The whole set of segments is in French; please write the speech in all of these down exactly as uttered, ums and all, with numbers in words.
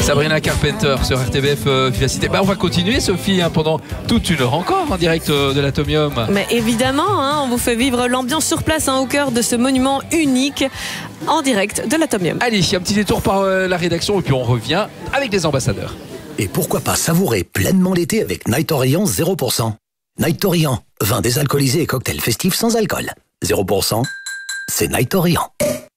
Sabrina Carpenter sur R T B F euh, Vivacité. Bah, on va continuer, Sophie, hein, pendant toute une heure encore en direct euh, de l'Atomium. Mais évidemment, hein, on vous fait vivre l'ambiance sur place, hein, au cœur de ce monument unique en direct de l'Atomium. Allez, un petit détour par euh, la rédaction et puis on revient avec les ambassadeurs. Et pourquoi pas savourer pleinement l'été avec Night Orient zéro pour cent. Night Orient, vin désalcoolisé et cocktail festif sans alcool. zéro pour cent, c'est Night Orient.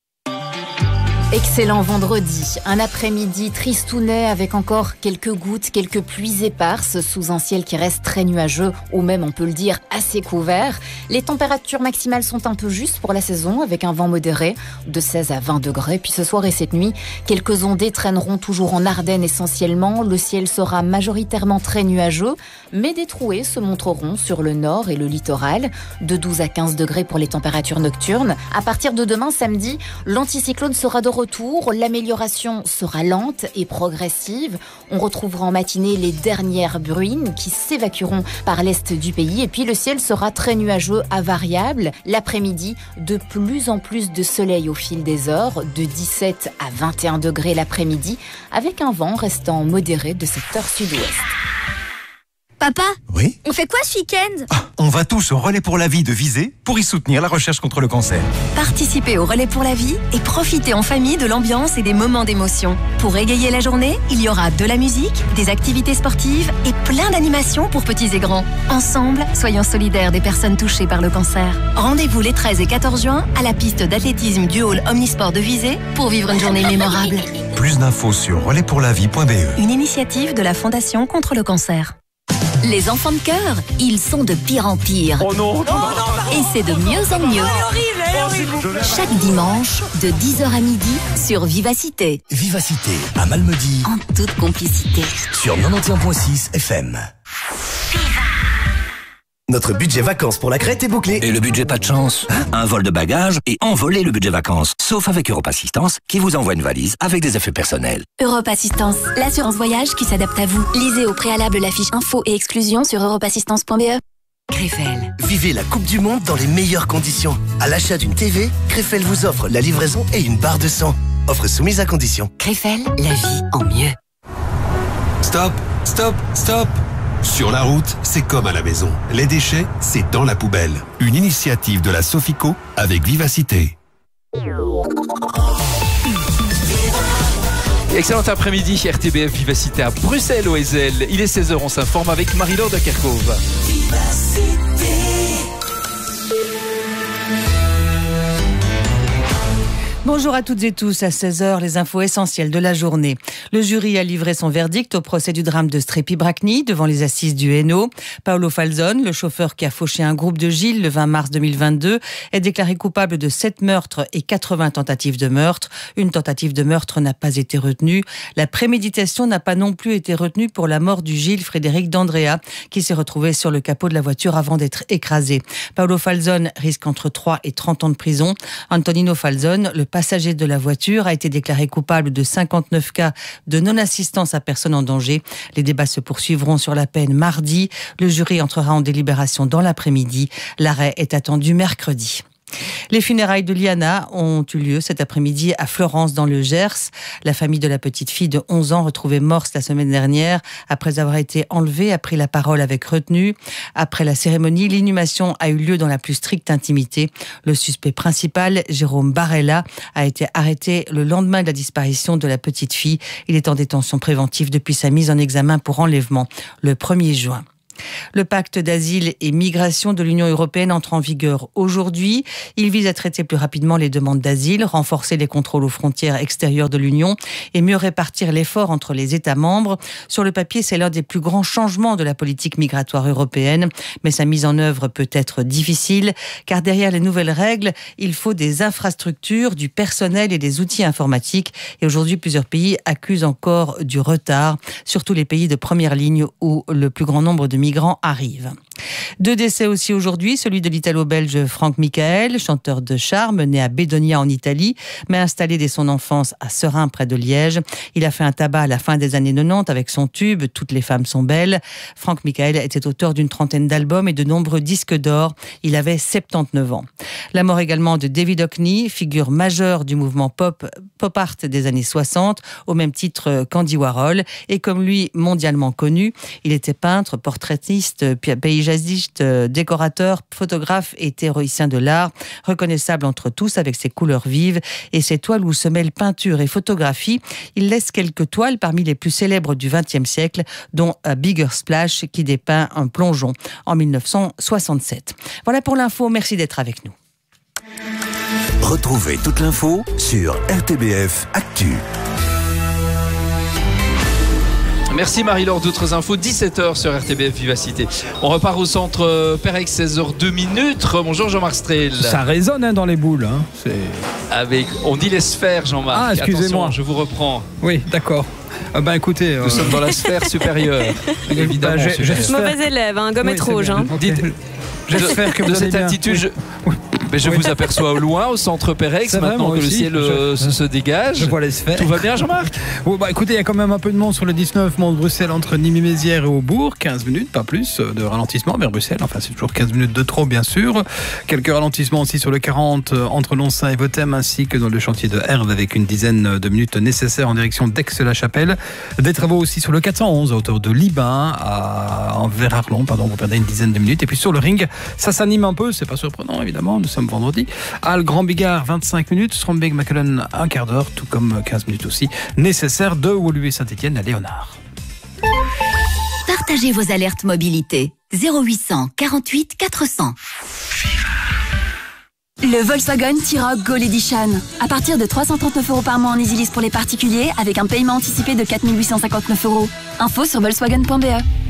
Excellent vendredi, un après-midi tristounet avec encore quelques gouttes, quelques pluies éparses sous un ciel qui reste très nuageux ou même, on peut le dire, assez couvert. Les températures maximales sont un peu justes pour la saison avec un vent modéré de seize à vingt degrés. Puis ce soir et cette nuit, quelques ondées traîneront toujours en Ardennes essentiellement. Le ciel sera majoritairement très nuageux, mais des trouées se montreront sur le nord et le littoral. De douze à quinze degrés pour les températures nocturnes. À partir de demain samedi, l'anticyclone sera de retour. L'amélioration sera lente et progressive. On retrouvera en matinée les dernières bruines qui s'évacueront par l'est du pays. Et puis le ciel sera très nuageux à variable. L'après-midi, de plus en plus de soleil au fil des heures, de dix-sept à vingt et un degrés l'après-midi, avec un vent restant modéré de secteur sud-ouest. Papa, oui, on fait quoi ce week-end? ah, On va tous au Relais pour la vie de Visé pour y soutenir la recherche contre le cancer. Participez au Relais pour la vie et profitez en famille de l'ambiance et des moments d'émotion. Pour égayer la journée, il y aura de la musique, des activités sportives et plein d'animations pour petits et grands. Ensemble, soyons solidaires des personnes touchées par le cancer. Rendez-vous les treize et quatorze juin à la piste d'athlétisme du hall Omnisport de Visé pour vivre une journée mémorable. Plus d'infos sur relais pour la vie point b e. Une initiative de la Fondation contre le cancer. Les enfants de cœur, ils sont de pire en pire. Oh non, non, non, non. Et c'est de mieux en mieux. Chaque dimanche, de dix heures à midi, sur Vivacité. Vivacité, à Malmedy, En toute complicité. sur quatre-vingt-onze virgule six F M. Notre budget vacances pour la Crète est bouclé. Et le budget pas de chance, un vol de bagages et envoler le budget vacances. Sauf avec Europe Assistance qui vous envoie une valise avec des effets personnels. Europe Assistance, l'assurance voyage qui s'adapte à vous. Lisez au préalable la fiche info et exclusion sur europe assistance point b e. Krefel. Vivez la Coupe du Monde dans les meilleures conditions. À l'achat d'une T V, Krefel vous offre la livraison et une barre de sang. Offre soumise à condition. Krefel, la vie en mieux. Stop, stop, stop. Sur la route, c'est comme à la maison. Les déchets, c'est dans la poubelle. Une initiative de la Sofico avec Vivacité. Excellent après-midi, R T B F Vivacité à Bruxelles, O S L. Il est seize heures, on s'informe avec Marie-Laure de Kerkhove. Bonjour à toutes et tous, à seize heures, les infos essentielles de la journée. Le jury a livré son verdict au procès du drame de Strépy-Bracny devant les assises du Hainaut. Paolo Falzone, le chauffeur qui a fauché un groupe de Gilles le vingt mars deux mille vingt-deux, est déclaré coupable de sept meurtres et quatre-vingts tentatives de meurtre. Une tentative de meurtre n'a pas été retenue. La préméditation n'a pas non plus été retenue pour la mort du Gilles Frédéric d'Andrea, qui s'est retrouvé sur le capot de la voiture avant d'être écrasé. Paolo Falzone risque entre trois et trente ans de prison. Antonino Falzone, le passager de la voiture, a été déclaré coupable de cinquante-neuf cas de non-assistance à personne en danger. Les débats se poursuivront sur la peine mardi. Le jury entrera en délibération dans l'après-midi. L'arrêt est attendu mercredi. Les funérailles de Liana ont eu lieu cet après-midi à Florence dans le Gers. La famille de la petite fille de onze ans retrouvée morte la semaine dernière après avoir été enlevée a pris la parole avec retenue. Après la cérémonie, l'inhumation a eu lieu dans la plus stricte intimité. Le suspect principal, Jérôme Barella, a été arrêté le lendemain de la disparition de la petite fille. Il est en détention préventive depuis sa mise en examen pour enlèvement le premier juin. Le pacte d'asile et migration de l'Union européenne entre en vigueur aujourd'hui. Il vise à traiter plus rapidement les demandes d'asile, renforcer les contrôles aux frontières extérieures de l'Union et mieux répartir l'effort entre les États membres. Sur le papier, c'est l'un des plus grands changements de la politique migratoire européenne, mais sa mise en œuvre peut être difficile, car derrière les nouvelles règles, il faut des infrastructures, du personnel et des outils informatiques. Et aujourd'hui, plusieurs pays accusent encore du retard, surtout les pays de première ligne où le plus grand nombre de migrants arrivent. Deux décès aussi aujourd'hui, celui de l'italo-belge Franck Michael, chanteur de charme, né à Bédonia en Italie, mais installé dès son enfance à Serein près de Liège. Il a fait un tabac à la fin des années quatre-vingt-dix avec son tube « Toutes les femmes sont belles ». Franck Michael était auteur d'une trentaine d'albums et de nombreux disques d'or. Il avait soixante-dix-neuf ans. La mort également de David Hockney, figure majeure du mouvement pop, pop art des années soixante, au même titre qu'Andy Warhol. Et comme lui, mondialement connu, il était peintre, portraitiste, paysagiste, décorateur, photographe et théoricien de l'art, reconnaissable entre tous avec ses couleurs vives et ses toiles où se mêlent peinture et photographie. Il laisse quelques toiles parmi les plus célèbres du vingtième siècle, dont A Bigger Splash qui dépeint un plongeon en mille neuf cent soixante-sept. Voilà pour l'info, merci d'être avec nous. Retrouvez toute l'info sur R T B F Actu. Merci Marie-Laure, d'autres infos, dix-sept heures sur R T B F Vivacité. On repart au centre Perex, seize heures deux minutes. Bonjour Jean-Marc Strel. Ça résonne hein, dans les boules. Hein. C'est... Avec, on dit les sphères, Jean-Marc. Ah, excusez-moi. Attention, je vous reprends. Oui, d'accord. Euh, ben, écoutez, nous euh... sommes dans la sphère supérieure. Évidemment. Bah, j'ai, j'ai mauvais élève, un gommette oui, rouge. Hein. Okay. Dites, j'espère que vous de allez cette bien. attitude. Je... Oui. Mais je oui. vous aperçois au loin, au centre Perex, c'est maintenant vrai, que aussi, le ciel je, se, se dégage. Je vois les sphères. Tout va bien, Jean-Marc? Oh, bah, écoutez, il y a quand même un peu de monde sur le dix-neuf, Mont-de-Bruxelles, entre Nîmes et Mézières et Aubourg. quinze minutes, pas plus, de ralentissement vers Bruxelles. Enfin, c'est toujours quinze minutes de trop, bien sûr. Quelques ralentissements aussi sur le quarante, entre Lonsin et Vothème, ainsi que dans le chantier de Herve, avec une dizaine de minutes nécessaires en direction d'Aix-la-Chapelle. Des travaux aussi sur le quatre cent onze, à hauteur de Libin, à... en vers Arlon, pardon, vous perdez une dizaine de minutes. Et puis sur le ring, ça s'anime un peu, c'est pas surprenant, évidemment, nous sommes vendredi. Al Grand Bigard, vingt-cinq minutes. Strombeek Macallan, un quart d'heure, tout comme quinze minutes aussi. Nécessaire de Woluwe Saint-Étienne à Léonard. Partagez vos alertes mobilité. zéro huit cent quarante-huit quatre cents. Le Volkswagen T-Roc Gold Edition. À partir de trois cent trente-neuf euros par mois en EasyLease pour les particuliers, avec un paiement anticipé de quatre mille huit cent cinquante-neuf euros. Info sur volkswagen point b e.